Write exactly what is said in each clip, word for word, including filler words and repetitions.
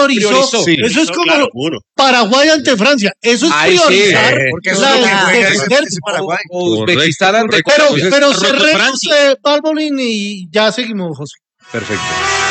priorizó. priorizó. Sí. Eso es No, como claro, uno. Paraguay ante Francia. Eso es Ay, priorizar. sí, porque eso la- es lo que juega de- ese- de- ese Paraguay. Uzbekistán ante Pero, entonces, pero Marruecos, cerremos Francia. eh, Balbolín y ya seguimos, José. Perfecto.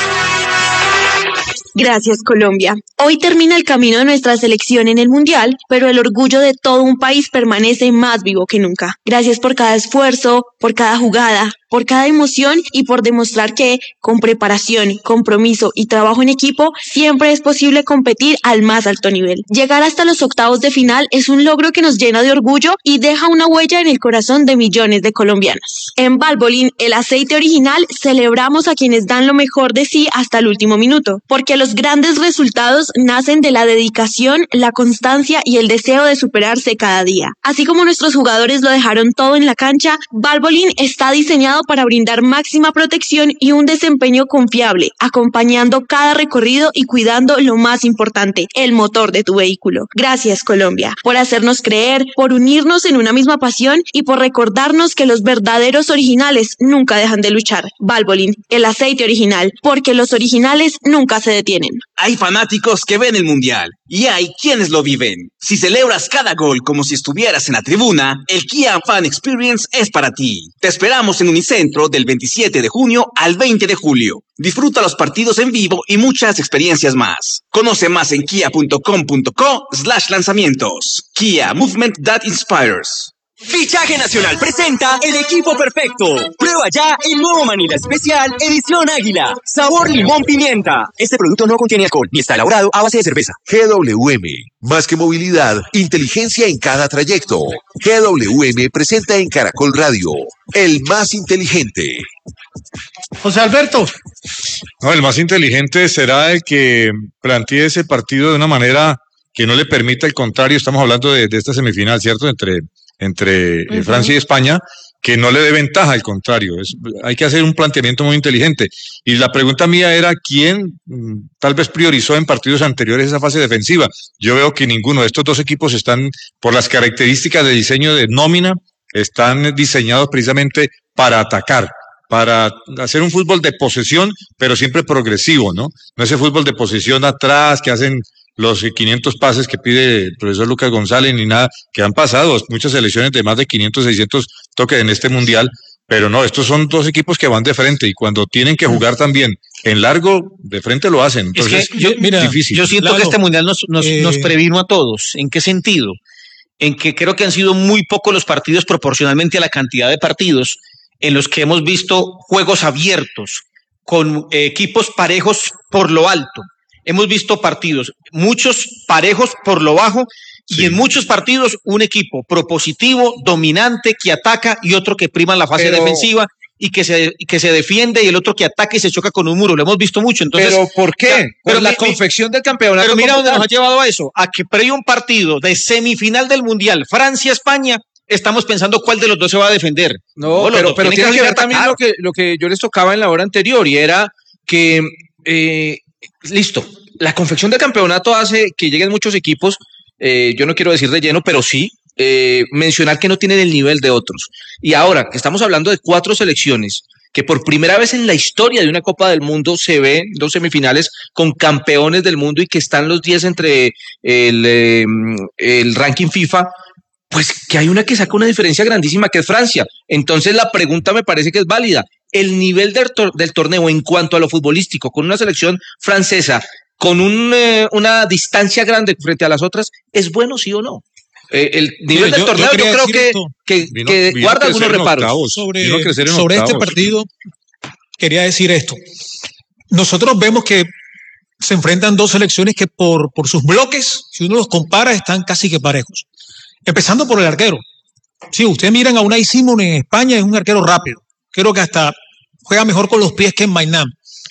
Gracias, Colombia. Hoy termina el camino de nuestra selección en el Mundial, pero el orgullo de todo un país permanece más vivo que nunca. Gracias por cada esfuerzo, por cada jugada, por cada emoción y por demostrar que, con preparación, compromiso y trabajo en equipo, siempre es posible competir al más alto nivel. Llegar hasta los octavos de final es un logro que nos llena de orgullo y deja una huella en el corazón de millones de colombianos. En Valvoline, el aceite original, celebramos a quienes dan lo mejor de sí hasta el último minuto, porque los grandes resultados nacen de la dedicación, la constancia y el deseo de superarse cada día. Así como nuestros jugadores lo dejaron todo en la cancha, Valvoline está diseñado para brindar máxima protección y un desempeño confiable, acompañando cada recorrido y cuidando lo más importante, el motor de tu vehículo. Gracias, Colombia, por hacernos creer, por unirnos en una misma pasión y por recordarnos que los verdaderos originales nunca dejan de luchar. Valvoline, el aceite original, porque los originales nunca se detienen. Hay fanáticos que ven el Mundial y hay quienes lo viven. Si celebras cada gol como si estuvieras en la tribuna, el Kia Fan Experience es para ti. Te esperamos en Unicentro del veintisiete de junio al veinte de julio. Disfruta los partidos en vivo y muchas experiencias más. Conoce más en kia punto com punto co slash lanzamientos. Kia, movement that inspires. Fichaje Nacional presenta el equipo perfecto. Prueba ya el nuevo Manila Especial Edición Águila. Sabor limón pimienta. Este producto no contiene alcohol ni está elaborado a base de cerveza. G W M, más que movilidad, inteligencia en cada trayecto. G W M presenta en Caracol Radio, el más inteligente. José Alberto. No, el más inteligente será el que plantee ese partido de una manera que no le permita el contrario. Estamos hablando de, de esta semifinal, ¿cierto? Entre entre uh-huh. Francia y España, que no le dé ventaja, al contrario. Es, hay que hacer un planteamiento muy inteligente. Y la pregunta mía era, ¿quién mm, tal vez priorizó en partidos anteriores esa fase defensiva? Yo veo que ninguno de estos dos equipos están, por las características de diseño de nómina, están diseñados precisamente para atacar, para hacer un fútbol de posesión, pero siempre progresivo, ¿no? No ese fútbol de posesión atrás que hacen los quinientos pases que pide el profesor Lucas González, ni nada, que han pasado muchas selecciones de más de quinientos, seiscientos toques en este mundial, pero no, estos son dos equipos que van de frente y cuando tienen que jugar también en largo, de frente lo hacen. Entonces, es que yo, mira, difícil. Yo siento claro, que este mundial nos, nos, eh... nos previno a todos. ¿En qué sentido? En que creo que han sido muy pocos los partidos proporcionalmente a la cantidad de partidos en los que hemos visto juegos abiertos, con eh, equipos parejos por lo alto. Hemos visto partidos, muchos parejos por lo bajo, sí. Y en muchos partidos un equipo propositivo, dominante, que ataca y otro que prima la fase Pero... defensiva y que se, que se defiende y el otro que ataca y se choca con un muro. Lo hemos visto mucho. Entonces, ¿Pero por qué? Ya, por pero la mi, confección del campeonato. Pero mira dónde nos ha llevado a eso, a que previo un partido de semifinal del Mundial, Francia-España, estamos pensando cuál de los dos se va a defender. No, no pero, pero tiene que ver también lo que, lo que yo les tocaba en la hora anterior y era que... Eh, listo, la confección del campeonato hace que lleguen muchos equipos, eh, yo no quiero decir de lleno, pero sí eh, mencionar que no tienen el nivel de otros. Y ahora que estamos hablando de cuatro selecciones, que por primera vez en la historia de una Copa del Mundo se ven dos semifinales con campeones del mundo y que están los diez entre el, eh, el ranking FIFA, pues que hay una que saca una diferencia grandísima que es Francia. Entonces la pregunta me parece que es válida. El nivel del, tor- del torneo en cuanto a lo futbolístico, con una selección francesa, con un, eh, una distancia grande frente a las otras, ¿es bueno sí o no? Eh, el nivel Mira, del yo, torneo yo, yo creo que, que, vino, que vino guarda algunos reparos. Octavos, sobre sobre este partido quería decir esto. Nosotros vemos que se enfrentan dos selecciones que por, por sus bloques, si uno los compara, están casi que parejos. Empezando por el arquero. Sí, ustedes miran a Unai Simón en España, es un arquero rápido. Creo que hasta juega mejor con los pies que en Maynard.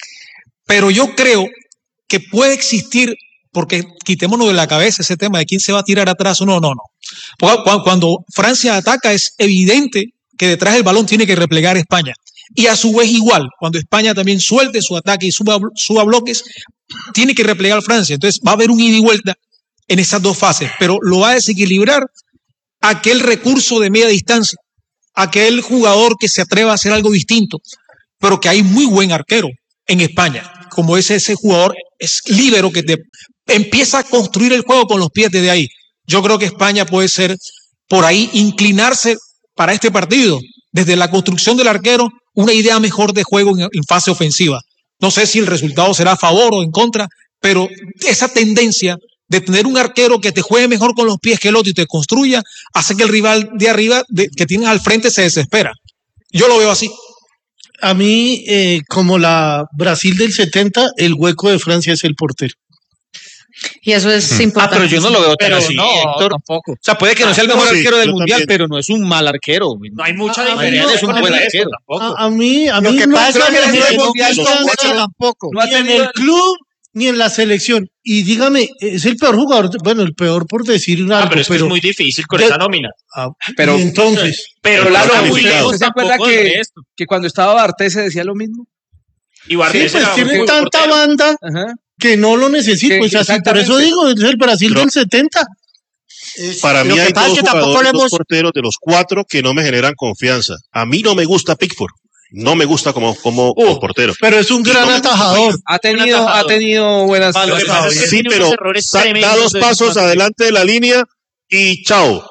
Pero yo creo que puede existir, porque quitémonos de la cabeza ese tema de quién se va a tirar atrás o no, no, no. Porque cuando Francia ataca es evidente que detrás del balón tiene que replegar España. Y a su vez igual, cuando España también suelte su ataque y suba, suba bloques, tiene que replegar Francia. Entonces va a haber un ida y vuelta en esas dos fases, pero lo va a desequilibrar aquel recurso de media distancia, aquel jugador que se atreva a hacer algo distinto, pero que hay muy buen arquero en España. como es ese jugador, es líbero que te empieza a construir el juego con los pies desde ahí. Yo creo que España puede ser por ahí inclinarse para este partido, desde la construcción del arquero, una idea mejor de juego en, en fase ofensiva. No sé si el resultado será a favor o en contra, pero esa tendencia de tener un arquero que te juegue mejor con los pies que el otro y te construya, hace que el rival de arriba de, que tienes al frente se desespera. Yo lo veo así. A mí, eh, como la Brasil del setenta, el hueco de Francia es el portero. Y eso es hmm. importante. Ah, pero yo no lo veo tan pero así, no, Héctor. Tampoco. O sea, puede que no sea el mejor sí, arquero del mundial, también. pero no es un mal arquero. No hay mucha a, diferencia. no, es un buen arquero. A, a mí, a Lo mí que no pasa es que me en el no mundial me no gusta mucho tampoco. No ha ni en tenido- el club ni en la selección. Y dígame, es el peor jugador, bueno, el peor por decir algo, Ah, pero es que pero es muy difícil con de- esa nómina. ah, Pero- y entonces, Pero Pero Lalo, Lalo, muy ¿usted lejos se acuerda tampoco del que, resto. que cuando estaba Bartés se decía lo mismo? Y sí, Bartés pues era tiene muy tanta portero. banda Ajá. que no lo necesita, Que- pues así, por exactamente. eso digo, es el Brasil Pero- del setenta. Es- Para lo mí que hay pasa dos es que tampoco jugadores, lo dos hemos... porteros de los cuatro que no me generan confianza. A mí no me gusta Pickford. No me gusta como, como, como Uh, portero. Pero es un gran atajador. Ha tenido, ha tenido buenas. Lo que pasa es que Sí, tiene pero unos errores sa- da tremendos dos de pasos desfase. adelante de la línea y chao.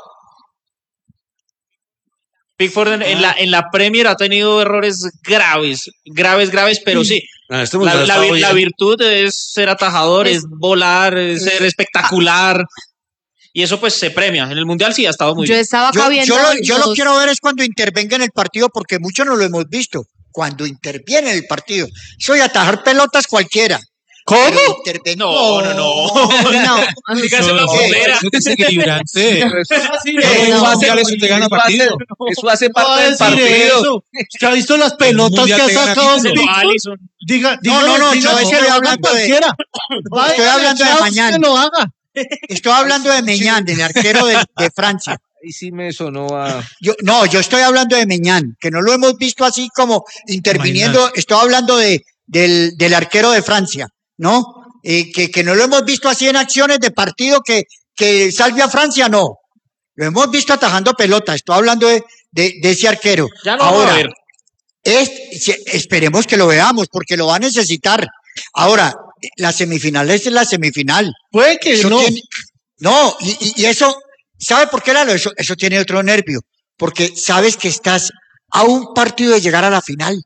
Pickford en, en la, en la Premier ha tenido errores graves, graves, graves, pero sí. Ah, este La, mundial la ha vir- estado la bien. virtud es ser atajador, es volar, es ser espectacular. Y eso pues se premia. En el Mundial sí ha estado muy Yo bien. estaba acá Yo, viendo yo, lo, yo lo los- quiero ver es cuando intervenga en el partido, porque muchos no lo hemos visto. Cuando interviene en el partido. Soy atajar pelotas cualquiera. ¿Cómo? Pero interven- No, no, no. No, Dígase la No, bandera. eso es desequilibrante. Eso no, hace- mundial eso te gana eso hace- partido. Eso hace No va a parte del decir partido. eso. ¿Usted ha visto las pelotas que mundial ha te gana sacado título. Pickford? Alisson. Diga, No, diga, no, no, diga, yo que estoy lo haga hablando de- cualquiera. Vaya, Estoy hablando de Charles, mañana. que lo haga. Estoy hablando de Meñán, del arquero de, de Francia. Y sí me sonó a. Yo, no, yo estoy hablando de Meñán, que no lo hemos visto así como interviniendo. Estoy hablando de, del, del arquero de Francia, ¿no? Eh, que, que no lo hemos visto así en acciones de partido que, que salve a Francia, no. Lo hemos visto atajando pelota. Estoy hablando de, de, de ese arquero. Ya lo vamos Ahora, a ver. es, si- esperemos que lo veamos porque lo va a necesitar. Ahora, la semifinal es la semifinal. Puede que Eso no. tiene- no, y, y- y eso, ¿sabe por qué, Lalo? Eso, eso tiene otro nervio, porque sabes que estás a un partido de llegar a la final,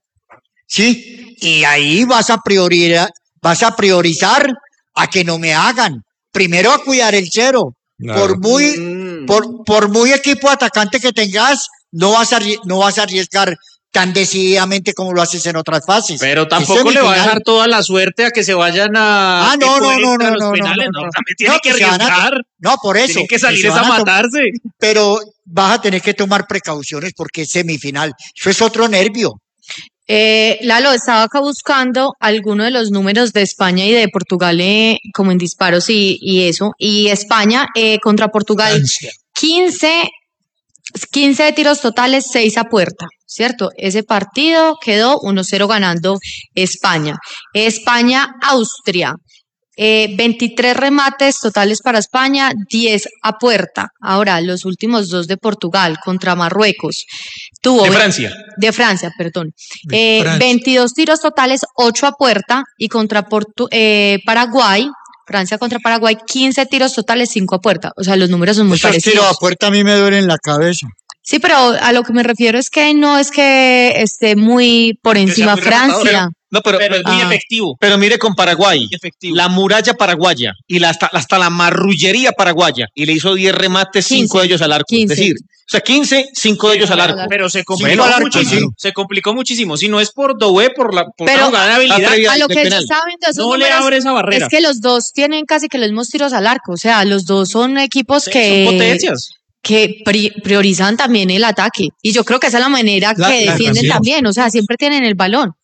¿sí? Y ahí vas a priorizar, vas a priorizar a que no me hagan. Primero a cuidar el cero. Claro. Por muy, Mm. por, por muy equipo atacante que tengas, no vas a, arrie- no vas a arriesgar tan decididamente como lo haces en otras fases. Pero Es tampoco le va a semifinal. dejar toda la suerte a que se vayan a. Ah, no, que no, pueden no, entrar no, a los no, no, penales. no, no. También tiene No, que que se van a- arriesgar. No, por eso. Tienen que salir se es a van to- matarse. Pero vas a tener que tomar precauciones porque es semifinal. Eso es otro nervio. Eh, Lalo, estaba acá buscando algunos de los números de España y de Portugal, eh, como en disparos y, y eso. Y España eh, contra Portugal, Francia. quince, quince de tiros totales, seis a puerta, ¿cierto? Ese partido quedó uno cero ganando España. España-Austria. Eh, veintitrés remates totales para España, diez a puerta. Ahora, los últimos dos de Portugal contra Marruecos. Tuvo De ve- Francia. de Francia, perdón. De Eh, Francia. veintidós tiros totales, ocho a puerta. Y contra Portu- eh, Paraguay, Francia contra Paraguay, quince tiros totales, cinco a puerta. O sea, los números son muy Esos parecidos. tiros a puerta a mí me duelen la cabeza. Sí, pero a lo que me refiero es que no es que esté muy por encima muy rematador, Francia. No, pero, Pero es muy Ah. efectivo. pero mire con Paraguay, Muy efectivo. la muralla paraguaya y la, hasta, hasta la marrullería paraguaya, y le hizo diez remates, cinco de ellos al arco. quince. Es decir, o sea, quince, cinco de ellos al arco. Pero se complicó Bueno, muchísimo. Se complicó muchísimo. Si no es por Doué, por la por Pero- una jugada de habilidad, Ah, previa- A lo del que se penal. está viendo esos no le números abre esa barrera. es que los dos tienen casi que los mismos tiros al arco. O sea, los dos son equipos Sí, que, son potencias. que pri- priorizan también el ataque. Y yo creo que esa es la manera La- que la- defienden así es. también. O sea, siempre tienen el balón.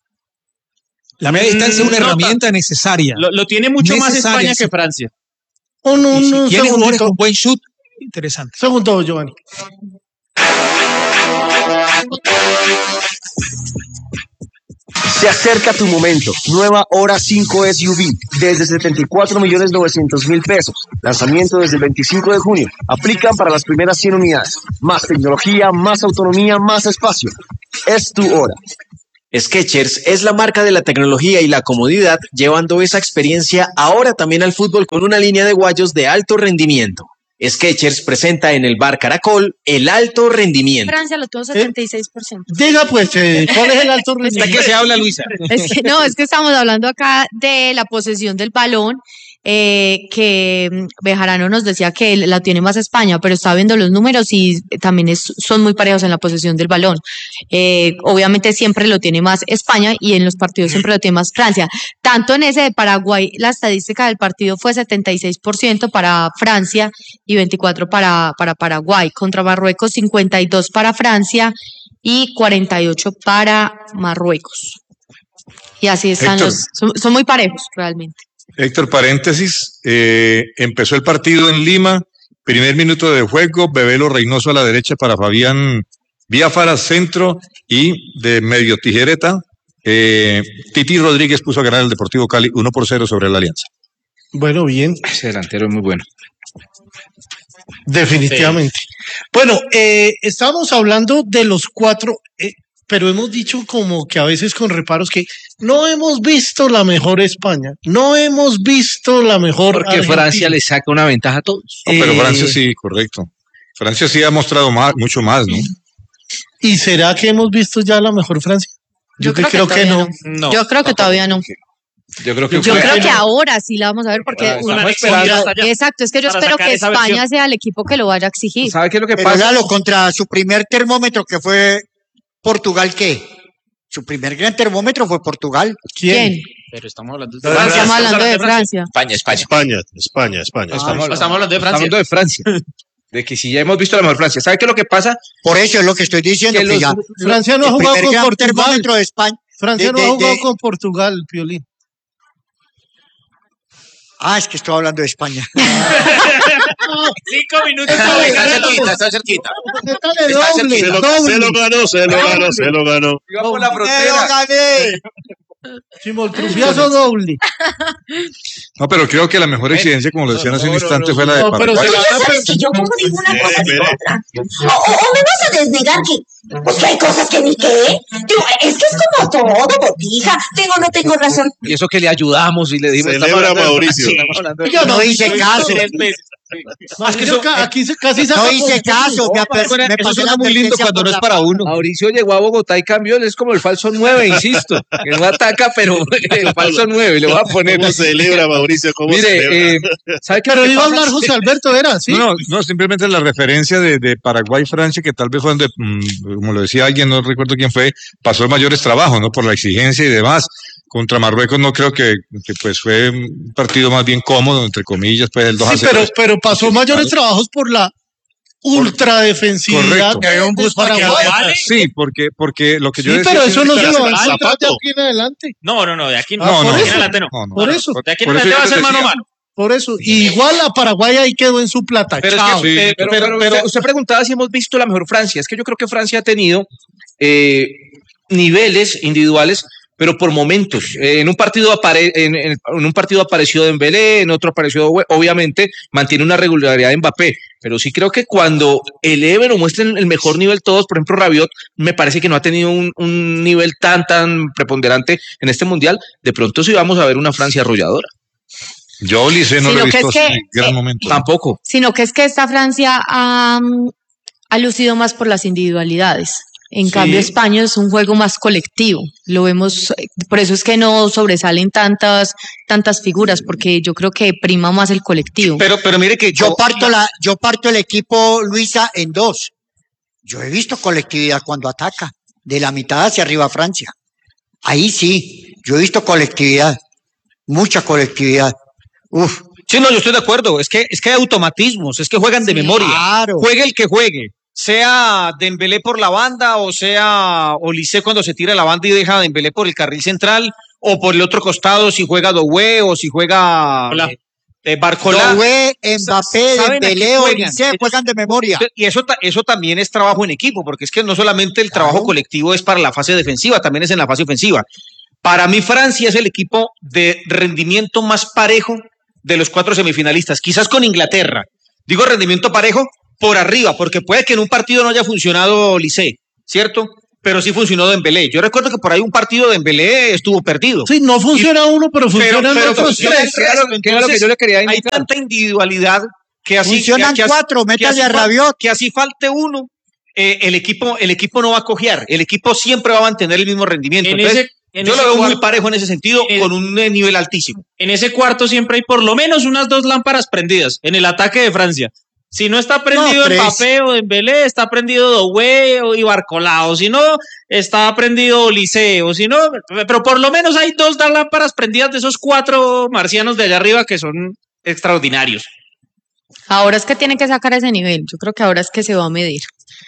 La media distancia es una Mm, no, herramienta necesaria. Lo, lo tiene mucho más Necesaria, España sí. que Francia. Un, un, Y si un tiene jugadores segundito, con buen shoot, interesante. segundo, Giovanni. Se acerca tu momento. Nueva Hora cinco S U V desde setenta y cuatro millones novecientos mil pesos. Lanzamiento desde el veinticinco de junio. Aplican para las primeras cien unidades. Más tecnología, más autonomía, más espacio. Es tu hora. Skechers es la marca de la tecnología y la comodidad, llevando esa experiencia ahora también al fútbol con una línea de guayos de alto rendimiento. Skechers presenta en el Bar Caracol el alto rendimiento. Francia lo tuvo setenta y seis por ciento. Diga pues, eh, ¿cuál es el alto rendimiento? ¿De qué se habla, Luisa? Es que, no, es que estamos hablando acá de la posesión del balón, eh, que Bejarano nos decía que la tiene más España, pero está viendo los números y también es, son muy parejos en la posesión del balón. Eh, obviamente siempre lo tiene más España y en los partidos siempre lo tiene más Francia. Tanto en ese de Paraguay, la estadística del partido fue setenta y seis por ciento para Francia y veinticuatro por ciento para, para Paraguay. Contra Marruecos, cincuenta y dos para Francia y cuarenta y ocho para Marruecos. Y así están Héctor. los, son, son muy parejos realmente. Héctor, paréntesis, eh, empezó el partido en Lima, primer minuto de juego, Bebelo Reynoso a la derecha para Fabián Biafara, centro, y de medio tijereta, eh, Titi Rodríguez puso a ganar el Deportivo Cali uno por cero sobre la Alianza. Bueno, bien. Ese delantero es muy bueno. Definitivamente. Sí. Bueno, eh, estamos hablando de los cuatro, eh, pero hemos dicho como que a veces con reparos que no hemos visto la mejor España, no hemos visto la mejor Porque Argentina. Francia le saca una ventaja a todos. No, pero Eh, Francia sí, correcto. Francia sí ha mostrado más, mucho más, ¿no? ¿Y será que hemos visto ya la mejor Francia? Yo, Yo creo, creo que, que no. no. Yo creo que todavía no. Yo creo que, yo creo que ahora sí la vamos a ver porque ah, una esperando, exacto, es que yo espero que España sea el equipo que lo vaya a exigir. ¿Sabe qué es lo que Pero pasa? Lalo, contra su primer termómetro que fue Portugal, ¿qué? Su primer gran termómetro fue Portugal. ¿Quién? ¿Quién? Pero estamos hablando de Francia. Estamos hablando de Francia. España, España. España, España, España. Ah, estamos, estamos hablando de Francia. Estamos hablando de Francia. De que si ya hemos visto la mejor Francia. ¿Sabe qué es lo que pasa? Por eso es lo que estoy diciendo. Que Que los, ya, Francia no ha jugado con Portugal. Termómetro de España. Francia de, no de, ha jugado de, con Portugal, Piolín. Ah, es que estoy hablando de España. Cinco minutos. Está cerquita, está cerquita. Está doble, se, lo, doble. se lo ganó, se lo ganó, se lo ganó. Iba por la ¡Me lo frontera. gané! Chimoltrufiazo doble. No, pero creo que la mejor exigencia, como lo decían hace un instante, fue la de No, pero Paraguay. se la- Pero sabes que yo como digo una cosa ni otra. O, o, o me vas a desnegar que, pues que hay cosas que ni qué. Digo, es que es como todo, botija. Tengo o no tengo razón. Y eso que le ayudamos y le dimos. Celebra Mauricio. Yo no hice caso. Más que yo ca- aquí se- casi saca No hice por- caso. Me, aper- Suena- me eso pasó suena la muy lindo advertencia cuando por no es la- para uno. Mauricio llegó a Bogotá y cambió, él es como el falso nueve, insisto, que no ataca, pero el falso nueve, le voy a poner. ¿Cómo celebra, Mauricio? ¿Cómo Mire, celebra? eh, ¿sabe qué Pero es lo que iba a pasa? hablar José Alberto, era, ¿sí? No, no, no, simplemente la referencia de, de Paraguay-Francia, que tal vez fue donde, mm, como lo decía alguien, no recuerdo quién fue, pasó mayores trabajos, ¿no? Por la exigencia y demás. Contra Marruecos no creo que, que pues fue un partido más bien cómodo, entre comillas, pues el dos a Sí, cero. pero, pero pasó mayores trabajos por la ultra defensividad. Correcto. Que había un bus para Paraguay. Sí, porque, porque lo que yo Sí, decía pero es eso que- no se Zapato. lo va a encontrar de aquí en adelante. No, no, no, de aquí no. Ah, No, de no, aquí en eso. adelante no. No, no. Por eso. De aquí en Por eso adelante va a yo ser te mano a decía. mano. Por eso. Y igual a Paraguay ahí quedó en su plata. Pero, es Chao. que, Sí. eh, pero, pero- pero usted, usted preguntaba si hemos visto la mejor Francia. Es que yo creo que Francia ha tenido eh, niveles individuales, pero por momentos. Eh, en un partido apare en, en- en un partido apareció Dembélé, en otro apareció, obviamente, mantiene una regularidad de Mbappé. Pero sí creo que cuando eleven o muestren el mejor nivel todos, por ejemplo, Rabiot, me parece que no ha tenido un, un nivel tan, tan preponderante en este Mundial. De pronto sí vamos a ver una Francia arrolladora. Yo, Lice, no Sí, lo he lo que visto es que, así en gran eh, momento. Tampoco. Sino que es que esta Francia ha, ha lucido más por las individualidades. En Sí. cambio, España es un juego más colectivo. Lo vemos, eh, por eso es que no sobresalen tantas, tantas figuras, porque yo creo que prima más el colectivo. Pero, pero mire que Yo parto, la, yo parto el equipo, Luisa, en dos. Yo he visto colectividad cuando ataca, de la mitad hacia arriba Francia. Ahí sí, yo he visto colectividad, mucha colectividad. Uf, Sí, no, yo estoy de acuerdo. Es que, es que hay automatismos, es que juegan de memoria. claro. Juegue el que juegue. Sea Dembélé por la banda, o sea Olise cuando se tira la banda y deja a Dembélé por el carril central, o por el otro costado si juega Doué o si juega Hola. eh, eh, Barcola. Doué, Mbappé, ¿Saben a qué Dembélé, juegan? Olise, juegan de memoria. Y eso, ta- eso también es trabajo en equipo, porque es que no solamente el trabajo Claro. colectivo es para la fase defensiva, también es en la fase ofensiva. Para mí, Francia es el equipo de rendimiento más parejo de los cuatro semifinalistas, quizás con Inglaterra. Digo rendimiento parejo por arriba, porque puede que en un partido no haya funcionado Olise, ¿cierto? pero sí funcionó Dembélé. Yo recuerdo que por ahí un partido de Dembélé estuvo perdido. Sí, no funciona y, uno, pero funcionan pero, pero otros tres. Que era lo que yo le quería indicar. Hay tanta individualidad que así... Funcionan que, que cuatro, métale a Rabiot. Que así falte uno, eh, el, equipo, el equipo no va a cojear. El equipo siempre va a mantener el mismo rendimiento. En Entonces, ese, en yo ese lo veo cuarto, muy parejo en ese sentido, en, con un nivel altísimo. En ese cuarto siempre hay por lo menos unas dos lámparas prendidas en el ataque de Francia. Si no está prendido no, Mbappé o Dembélé, está prendido Doué o Ibarcolao. Si no, está prendido Liceo. Si no, pero por lo menos hay dos lámparas prendidas de esos cuatro marcianos de allá arriba que son extraordinarios. Ahora es que tiene que sacar ese nivel. Yo creo que ahora es que se va a medir.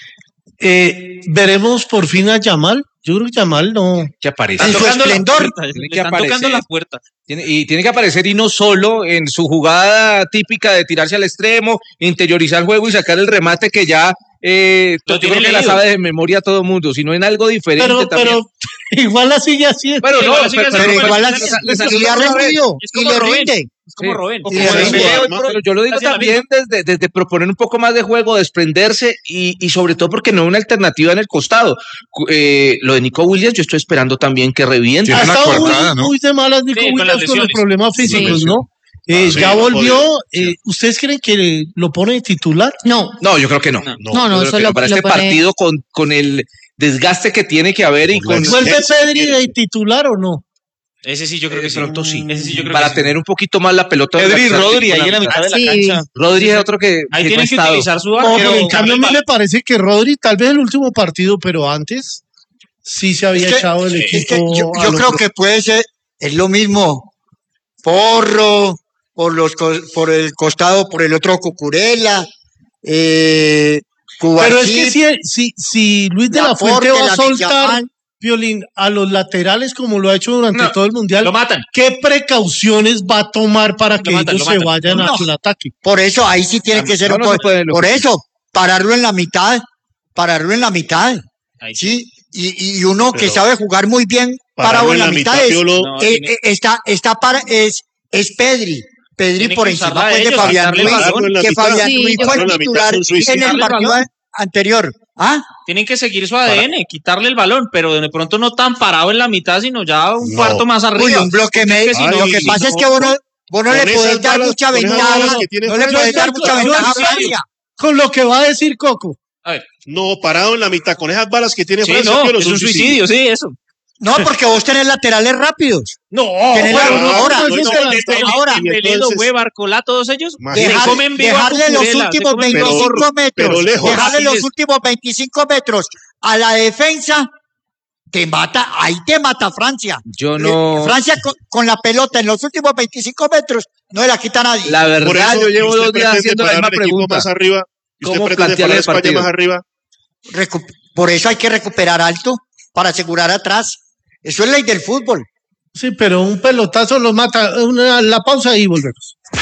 Eh, Veremos por fin a Yamal. Yo creo que Yamal no. Que aparece. En su esplendor. Tiene que están tocando la puerta. Tiene, y tiene que aparecer y no solo en su jugada típica de tirarse al extremo, interiorizar el juego y sacar el remate que ya eh, yo creo que la sabe de memoria todo el mundo, sino en algo diferente pero, también. Pero igual la sigue haciendo. Pero no, igual pero, pero, pero igual la sigue haciendo. Y le rinde. Es como Robén. Sí. Pero yo lo digo también desde, desde proponer un poco más de juego, desprenderse y, y sobre todo porque no hay una alternativa en el costado. Eh, lo de Nico Williams, yo estoy esperando también que reviente. Ha estado muy, ¿no? muy de malas Nico sí, Williams con, con los problemas físicos, sí, ¿no? Eh, ah, sí, ya volvió. Eh, ¿Ustedes creen que lo pone de titular? No. No, yo creo que no. No, no, no solo no para lo este pone... partido con, con el desgaste que tiene que haber y con. ¿Vuelve Pedri de titular o no? Ese sí, yo creo que sí. Pronto sí. Ese sí yo creo para que tener sí. un poquito más la pelota. Pedri y Rodri ahí en la mitad de la sí. cancha. Rodri es otro que. Ahí que tienen que utilizar su no, arquero. En cambio, a mí me parece que Rodri, tal vez el último partido, pero antes sí se había es que, echado el equipo. Es que yo yo creo que puede ser, es lo mismo. Porro, por, los, por el costado, por el otro Cucurella. Eh, pero es que si, si, si Luis de la, la Fuente va a soltar. Violín, a los laterales como lo ha hecho durante no, todo el mundial, lo matan. ¿Qué precauciones va a tomar para que matan, ellos se vayan no, al ataque? Por eso ahí sí tiene que ser no, un no por, por eso pararlo en la mitad, pararlo en la mitad, ahí. Sí, y, y uno Pero, que sabe jugar muy bien parado en la, la mitad, mitad es, no, eh, tiene... está está para es es Pedri. Pedri por encima pues, de Fabián Ruiz, que Fabián sí, Ruiz fue el titular en el partido anterior. ¿Ah? Tienen que seguir su A D N, Para. quitarle el balón, pero de pronto no tan parado en la mitad, sino ya un no. cuarto más arriba. Uy, un bloque medio. Si lo que si pasa no, es que vos no, vos no le podés dar mucha ventaja. No le podés dar mucha ventaja a Francia. Con lo que va a decir Coco. A ver. No, parado en la mitad, con esas balas que tiene sí, Francia. No, es un suicidio, sí, eso. No, porque vos tenés laterales rápidos. No, tenés bueno, la, ahora, no, no, ahora, Belén, Barcolá, todos ellos dejar, comen dejarle los últimos veinticinco metros, dejarle los últimos veinticinco metros a la defensa, te mata, ahí te mata Francia. Yo no. Francia con, con la pelota en los últimos veinticinco metros no la quita nadie. La verdad, yo llevo dos días haciendo la misma pregunta. Más arriba, ¿cómo plantear el partido más arriba? Recu Por eso hay que recuperar alto para asegurar atrás. Eso es ley del fútbol. Sí, pero un pelotazo los mata. Una, la pausa y volvemos.